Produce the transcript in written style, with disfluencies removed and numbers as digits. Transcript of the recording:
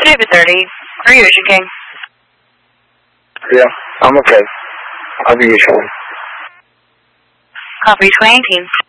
David 30. Are you Ocean King? Yeah, I'm okay. I'll give you a showing. Copy 2018.